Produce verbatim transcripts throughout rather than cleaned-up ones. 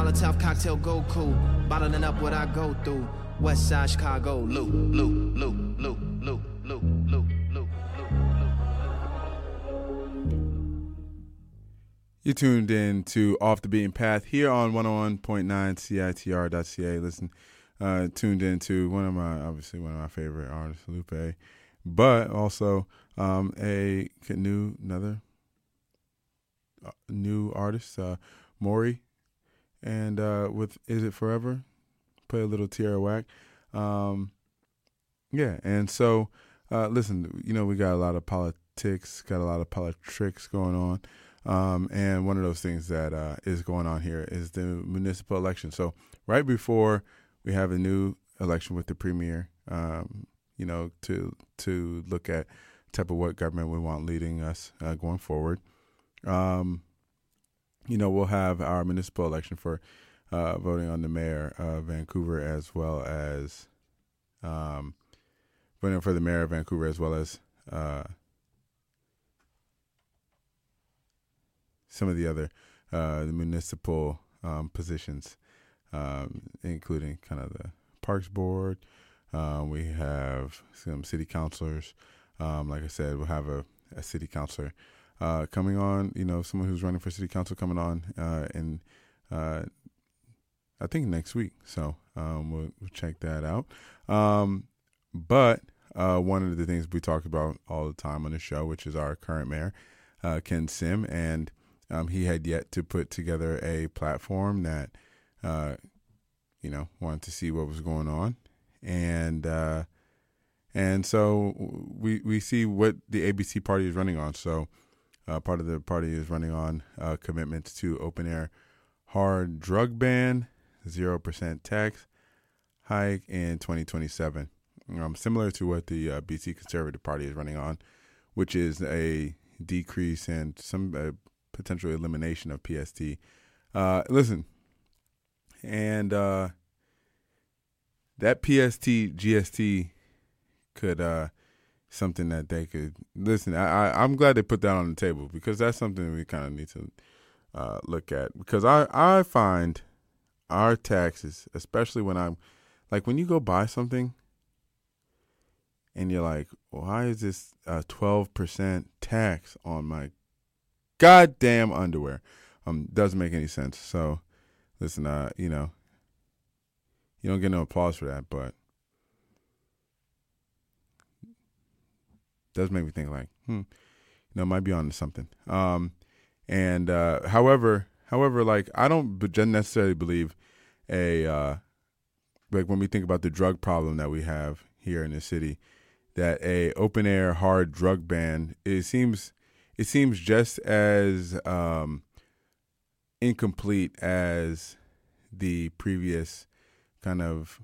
Molotov cocktail Goku, bottling up what I go through. West Side Chicago, loop, loop, loop, loop, loop, loop, loop, loop, loop. You tuned in to Off the Beaten Path here on one oh one point nine C I T R dot C A. Listen, uh, tuned into one of my, obviously one of my favorite artists, Lupe, but also um, a new, another uh, new artist, uh, Maury, and uh, with Is It Forever? Play a little Tierra Whack. Um, yeah, and so, uh, listen, you know, we got a lot of politics, got a lot of politics going on. Um, and one of those things that uh, is going on here is the municipal election. So right before we have a new election with the premier, um, you know, to to look at type of what government we want leading us uh, going forward, um, you know, we'll have our municipal election for uh, voting on the mayor of Vancouver, as well as um, voting for the mayor of Vancouver, as well as uh, some of the other uh, the municipal um, positions, um, including kind of the Parks Board. Uh, we have some city councilors. Um, like I said, we'll have a, a city councilor uh, coming on, you know, someone who's running for city council coming on uh, in, uh, I think, next week. So um, we'll, we'll check that out. Um, but uh, one of the things we talk about all the time on the show, which is our current mayor, uh, Ken Sim, and Um, he had yet to put together a platform that, uh, you know, wanted to see what was going on. And uh, and so we we see what the A B C party is running on. So uh, part of the party is running on uh, commitments to open air hard drug ban, zero percent tax hike in twenty twenty-seven. Um, similar to what the uh, B C Conservative Party is running on, which is a decrease and some uh, potential elimination of P S T. Uh, listen, and uh, that P S T, G S T could, uh, something that they could, listen, I, I, I'm glad they put that on the table, because that's something we kind of need to uh, look at. Because I, I find our taxes, especially when I'm, like when you go buy something and you're like, why is this a twelve percent tax on my goddamn underwear? Um, doesn't make any sense. So, listen, uh, you know, you don't get no applause for that, but it does make me think like, hmm, you know, might be on to something. Um, and uh, however, however, like I don't necessarily believe a uh, like when we think about the drug problem that we have here in the city, that a open air hard drug ban, it seems. It seems just as um, incomplete as the previous kind of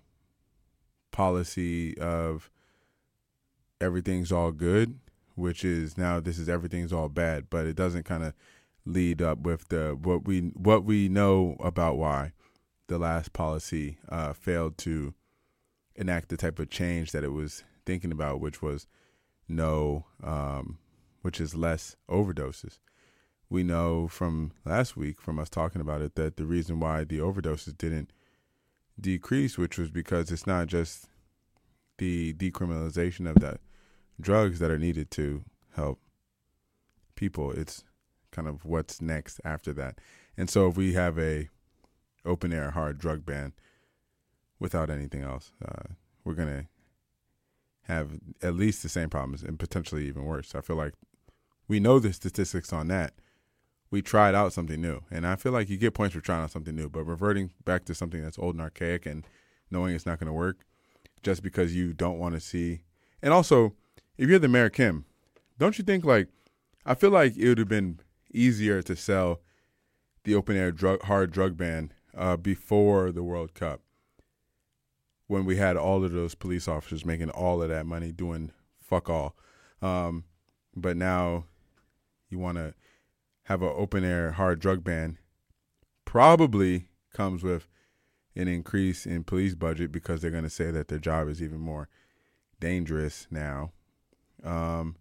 policy of everything's all good, which is now this is everything's all bad, but it doesn't kind of lead up with the what we what we know about why the last policy uh, failed to enact the type of change that it was thinking about, which was no. Um, which is less overdoses. We know from last week, from us talking about it, that the reason why the overdoses didn't decrease, which was because it's not just the decriminalization of the drugs that are needed to help people. It's kind of what's next after that. And so if we have a open air hard drug ban without anything else, uh, we're going to have at least the same problems and potentially even worse. I feel like we know the statistics on that. We tried out something new. And I feel like you get points for trying out something new, but reverting back to something that's old and archaic and knowing it's not going to work just because you don't want to see. And also, if you're the Mayor Kim, don't you think, like, I feel like it would have been easier to sell the open air drug, hard drug ban uh, before the World Cup, when we had all of those police officers making all of that money doing fuck all. Um, but now you want to have an open air hard drug ban, probably comes with an increase in police budget because they're going to say that their job is even more dangerous now. Um,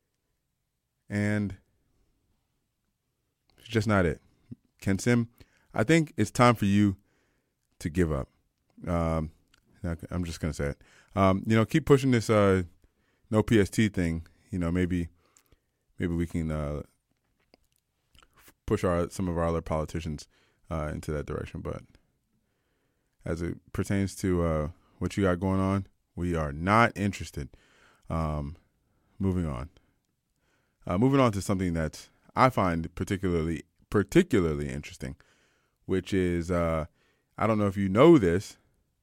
and it's just not it. Ken Sim, I think it's time for you to give up. Um, I'm just gonna say it. Um, you know, keep pushing this uh, no P S T thing. You know, maybe maybe we can uh, push our some of our other politicians uh, into that direction. But as it pertains to uh, what you got going on, we are not interested. Um, moving on. Uh, moving on to something that I find particularly particularly interesting, which is uh, I don't know if you know this.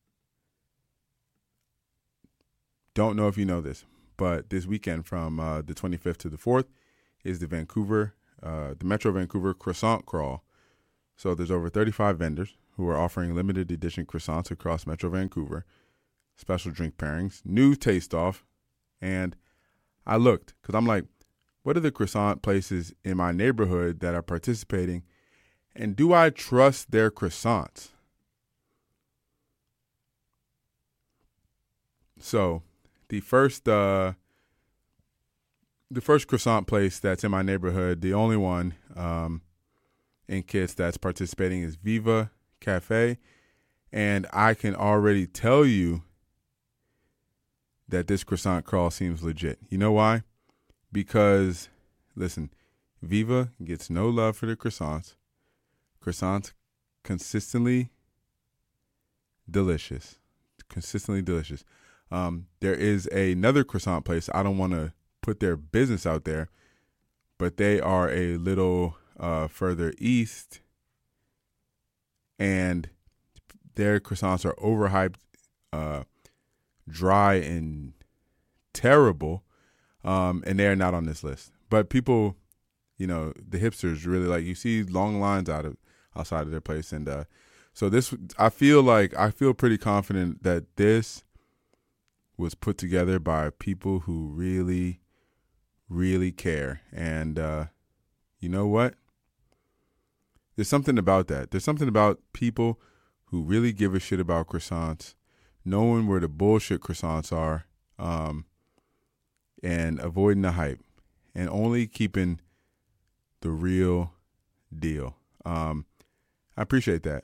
Don't know if you know this, but this weekend from uh, the twenty-fifth to the fourth is the Vancouver, uh, the Metro Vancouver Croissant Crawl. So there's over thirty-five vendors who are offering limited edition croissants across Metro Vancouver, special drink pairings, new taste off, and I looked because I'm like, what are the croissant places in my neighborhood that are participating, and do I trust their croissants? So the first uh, the first croissant place that's in my neighborhood, the only one um, in Kits that's participating is Viva Cafe, and I can already tell you that this croissant crawl seems legit. You know why? Because, listen, Viva gets no love for the croissants. Croissants consistently delicious. Consistently delicious. Um, there is another croissant place. I don't want to put their business out there, but they are a little uh, further east, and their croissants are overhyped, uh, dry, and terrible, um, and they are not on this list. But people, you know, the hipsters really like, you see long lines out of outside of their place, and uh, so this, I feel like I feel pretty confident that this was put together by people who really, really care. And uh, you know what? There's something about that. There's something about people who really give a shit about croissants, knowing where the bullshit croissants are, um, and avoiding the hype, and only keeping the real deal. Um, I appreciate that,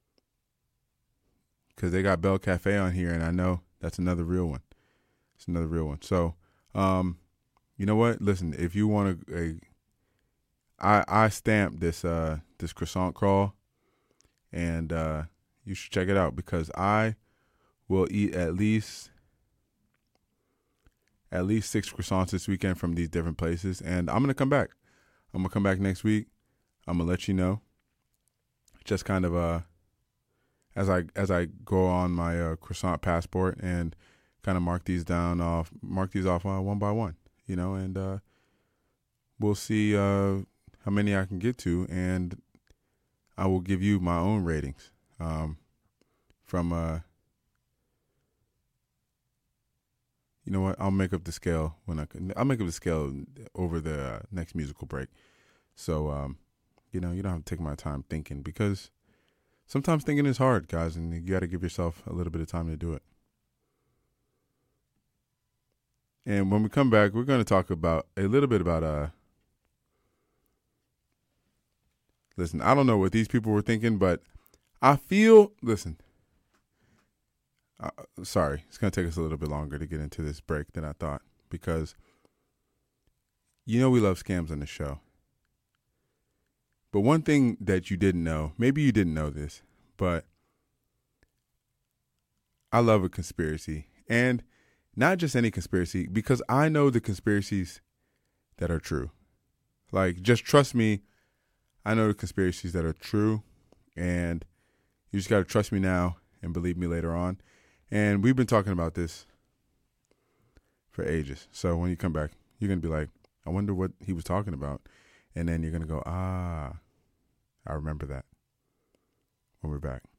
because they got Belle Cafe on here, and I know that's another real one. It's another real one. So, um, you know what? Listen, if you want to, I I stamped this uh this croissant crawl, and uh, you should check it out, because I will eat at least at least six croissants this weekend from these different places, and I'm gonna come back. I'm gonna come back next week. I'm gonna let you know. Just kind of uh. As I as I go on my uh, croissant passport and kind of mark these down off, mark these off uh, one by one, you know, and uh, we'll see uh, how many I can get to, and I will give you my own ratings um, from. Uh, you know what? I'll make up the scale when I can. I'll make up the scale over the uh, next musical break. So um, you know, you don't have to take my time thinking, because sometimes thinking is hard, guys, and you got to give yourself a little bit of time to do it. And when we come back, we're going to talk about a little bit about, uh, listen, I don't know what these people were thinking, but I feel, listen, uh, sorry, it's going to take us a little bit longer to get into this break than I thought, because you know we love scams on the show. But one thing that you didn't know, maybe you didn't know this, but I love a conspiracy. And not just any conspiracy, because I know the conspiracies that are true. Like, just trust me, I know the conspiracies that are true. And you just got to trust me now and believe me later on. And we've been talking about this for ages. So when you come back, you're going to be like, I wonder what he was talking about. And then you're going to go, ah, I remember that when we're back.